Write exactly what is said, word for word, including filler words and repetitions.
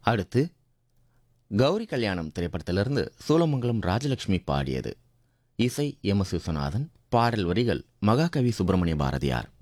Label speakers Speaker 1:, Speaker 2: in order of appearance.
Speaker 1: அடுத்து கௌரி கல்யாணம் திரைப்படத்திலிருந்து சூலமங்கலம் ராஜலட்சுமி பாடியது. இசை எம் எஸ் விஸ்வநாதன், பாடல் வரிகள் மகாகவி சுப்பிரமணிய பாரதியார்.